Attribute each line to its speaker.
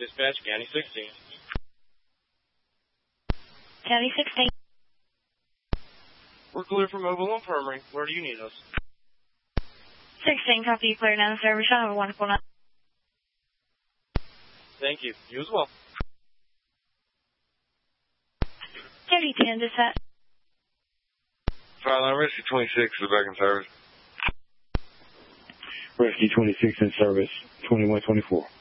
Speaker 1: Dispatch, County 16.
Speaker 2: County 16.
Speaker 1: We're clear for mobile infirmary. Where do you need us?
Speaker 2: 16, copy you clear down the service. I have a wonderful night.
Speaker 1: Thank you. You as well.
Speaker 2: County 10, dispatch.
Speaker 3: Frontline Rescue 26 is back in service.
Speaker 4: Rescue 26 in service, 2124.